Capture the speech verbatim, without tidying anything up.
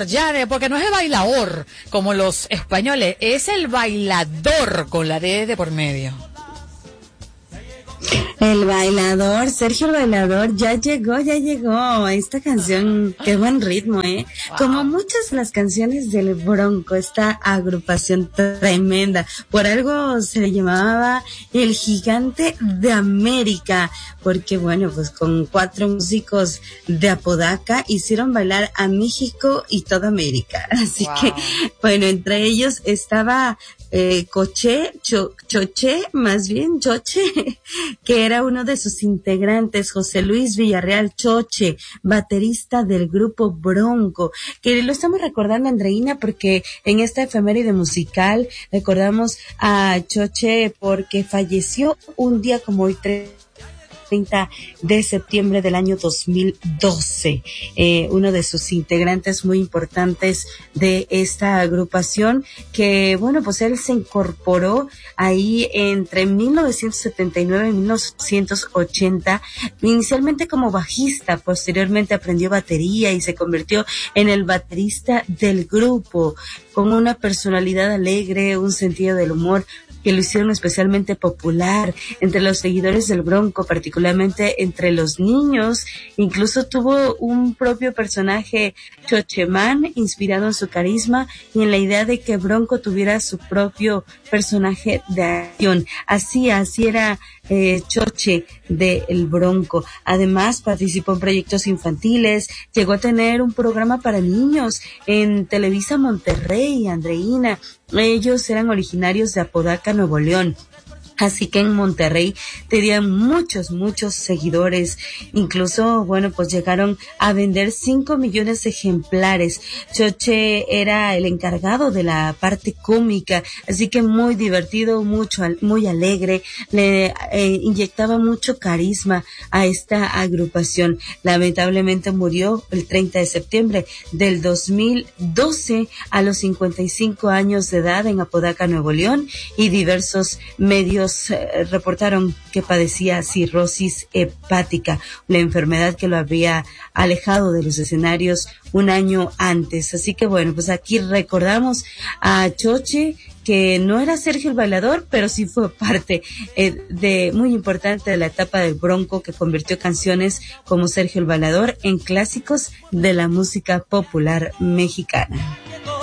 ya, porque no es el bailador como los españoles, es el bailador con la D de por medio. El bailador, Sergio el Bailador, ya llegó, ya llegó. Esta canción, qué buen ritmo, ¿eh? Wow. Como muchas de las canciones del Bronco, esta agrupación tremenda. Por algo se le llamaba el Gigante de América, porque bueno, pues con cuatro músicos de Apodaca hicieron bailar a México y toda América. Así wow. que, bueno, entre ellos estaba Eh, Coche, Cho, Choche, más bien Choche, que era uno de sus integrantes, José Luis Villarreal Choche, baterista del grupo Bronco, que lo estamos recordando, Andreina, porque en esta efeméride musical recordamos a Choche porque falleció un día como hoy, treinta de septiembre del año dos mil doce, eh, uno de sus integrantes muy importantes de esta agrupación, que bueno, pues él se incorporó ahí entre mil novecientos setenta y nueve y mil novecientos ochenta, inicialmente como bajista, posteriormente aprendió batería y se convirtió en el baterista del grupo, con una personalidad alegre, un sentido del humor que lo hicieron especialmente popular entre los seguidores del Bronco, particularmente entre los niños. Incluso tuvo un propio personaje, Chochemán, inspirado en su carisma y en la idea de que Bronco tuviera su propio personaje de acción. Así, así era eh, Choche de El Bronco. Además, participó en proyectos infantiles, llegó a tener un programa para niños en Televisa Monterrey, Andreina. Ellos eran originarios de Apodaca, Nuevo León. Así que en Monterrey tenían muchos, muchos seguidores. Incluso, bueno, pues llegaron a vender cinco millones de ejemplares. Choche era el encargado de la parte cómica, así que muy divertido, mucho, muy alegre. Le eh, inyectaba mucho carisma a esta agrupación. Lamentablemente murió el treinta de septiembre del dos mil doce a los cincuenta y cinco años de edad en Apodaca, Nuevo León, y diversos medios reportaron que padecía cirrosis hepática, la enfermedad que lo había alejado de los escenarios un año antes. Así que bueno, pues aquí recordamos a Choche, que no era Sergio el Bailador, pero sí fue parte eh, de muy importante de la etapa del Bronco, que convirtió canciones como Sergio el Bailador en clásicos de la música popular mexicana.